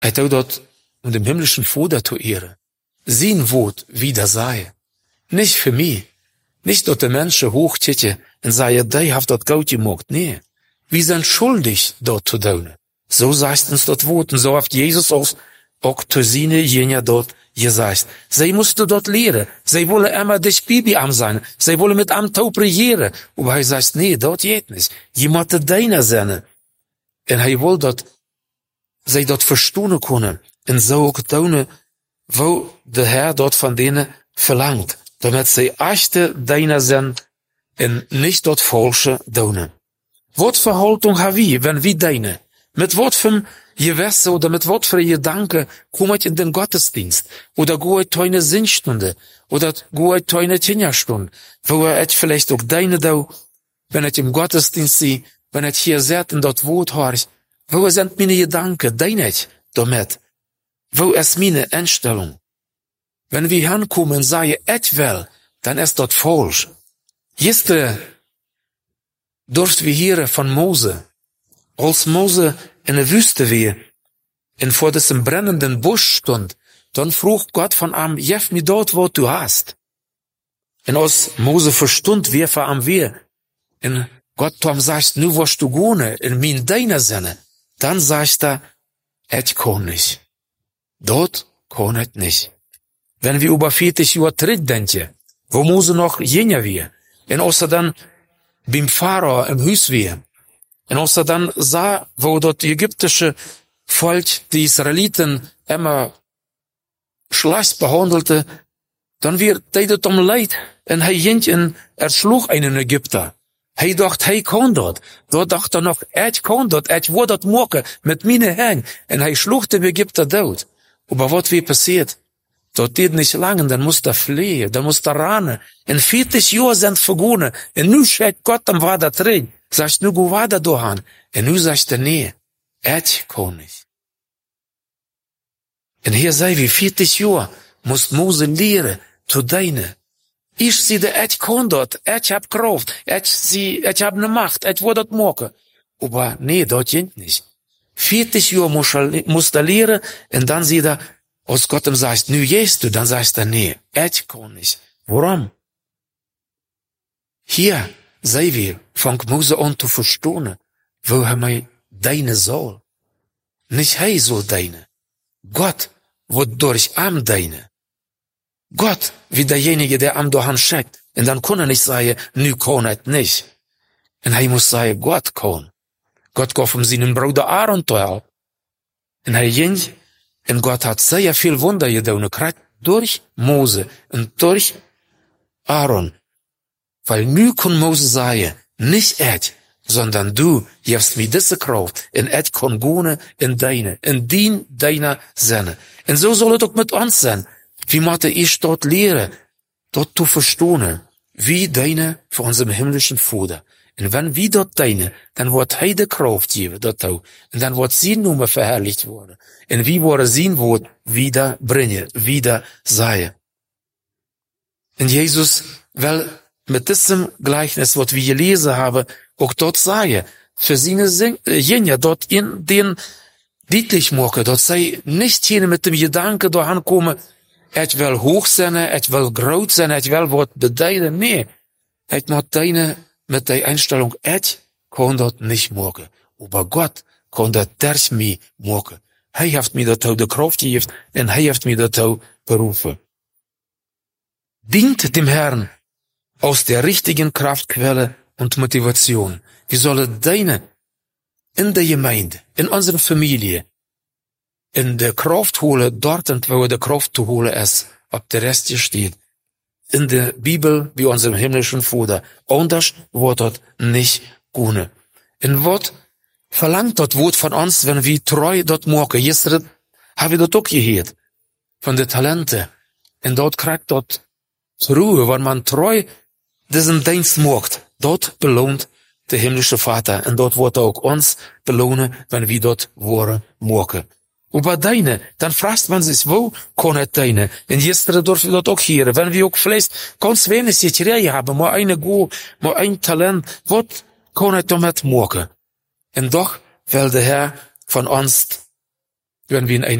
Hij doet dat om dem himmlischen Vater zu ehren. Sein Wort wieder sei. Nicht für mich. Nicht dort die Menschen hochtitte und sagen, die hat das gut gemacht. Nee. Wir sind schuldig, dort zu tun. So sagt uns das Wort. Und so hat Jesus auch zu seinen Jüngern dort gesagt. Sie mussten dort lehren. Sie wollen immer dich Baby am sein. Sie wollen mit am Taub regieren. Aber er sagt, nee, dort geht nicht. Je muss deiner sein. Und er will dort, sie dort verstehen können. Und so auch tun, wo der Herr dort von denen verlangt. Damit sie echte deiner sind und nicht dort falsche tun. Wat voor Haltung haben wir, wenn wir deine? Mit wat für Gewässer oder mit wat für Gedanken kommt in den Gottesdienst? Oder geht eine Sinnstunde? Oder geht eine Tingerstunde? Wo et vielleicht auch deine da, wenn et im Gottesdienst sie, wenn et hier seht und dort Wort hört, wo sind meine Gedanken, deine damit? Wo ist meine Einstellung? Wenn wir hinkommen und sagen, et wel, dann ist dort falsch. Gestern durften wir hier von Mose, als Mose in der Wüste war, und vor diesem brennenden Busch stund, dann frug Gott von ihm, gib mir dort, wo du hast. Und als Mose verstund, wer vor ihm war, und Gott Tom sagt, nu wirst du gehen, in mein deiner Sinne, dann sagt er, et kann nicht. Dort kann et nicht. Wenn wir über 40 Jahre zurückdenken, wo Mose noch jünger war, und als er dann beim Pharao im Haus war, und als er dann sah, wo dort die ägyptische Volk die Israeliten immer schlecht behandelte, dann wird er um Leid, und er ging und schlug einen Ägypter. Er dachte, hij kann dort. Dort dachte er noch, kann dort, wo dort machen, mit meinen Händen. Und er schlug den Ägypter tot. Aber was wie passiert? Dort geht nicht lange, dann muss er fliehen, dann muss er rennen. In 40 Jahren sind vergangen. Und nu schreit Gott am Vater drin. Sagt, nu go weiter dahin. Und nu sagt er, nee, kann nicht. Und hier sei wie 40 Jahre, muss Mose lehren, zu deine. Ich sehe, kann dort, hab Kraft, hab ne Macht, wo dort machen. Aber nee, dort geht nicht. 40 Jahre muss er lehren, und dann sieht er, als Gott ihm sagt, nu gehst du, dann sagst er, nee, kann nicht. Warum? Hier, sei wir, fang Mose an zu verstehen, wo er mir deine soll. Nicht er soll deine. Gott wird durch am deine. Gott, wie derjenige, der am Dohan schickt. Und dann kann er nicht sagen, nu kann er nicht. Und er muss sagen, Gott kann. Gott gab ihm seinen Bruder Aaron zu helfen. Und er ging, und Gott hat sehr viel Wunder getan, durch Mose und durch Aaron. Weil nu kann Mose sagen, nicht sondern du gibst mir diese Kraft, und kann gehen in deiner Sinne. Und so soll es auch mit uns sein. Wie möchte ich dort lehren, dort zu verstehen, wie deine für unseren himmlischen Vater. Und wenn wir dort deine, dann wird er die Kraft geben, dort auch. Und dann wird sein Nummer verherrlicht worden. Und wie wurde sein Wort wieder bringen, wieder sein. Und Jesus will mit diesem Gleichnis, was wir gelesen haben, auch dort sagen, für seine Jünger dort in den deutlich machen, dort sei nicht hier mit dem Gedanken da ankommen, will hoch sein, will groß sein, will was bedeuten. Nee, muss deine mit der Einstellung, kann dort nicht machen. Aber Gott kann das durch mich machen. Er hat mir dazu die Kraft gegeben, und er hat mir dazu berufen. Dient dem Herrn aus der richtigen Kraftquelle und Motivation. Wir sollen deine in der Gemeinde, in unserer Familie, in der Kraft holen, dort, wo der Kraft zu holen ist, ob der Rest hier steht. In der Bibel, wie unserem himmlischen Vater. Anders wird dort nicht gehen. In was verlangt dort Wort von uns, wenn wir treu dort machen? Gestern habe ich dort auch gehört. Von den Talenten. Und dort kriegt dort Ruhe, wenn man treu diesen Dienst macht. Dort belohnt der himmlische Vater. Und dort wird auch uns belohnen, wenn wir dort Worte machen. Aber deine, dann fragt man sich, wo kann es deine? Und gestern dürfen wir dort auch hier, wenn wir auch vielleicht ganz wenig Seterei haben, mal eine Go, mal ein Talent, was kann es damit machen? Und doch will der Herr von uns wenn wir in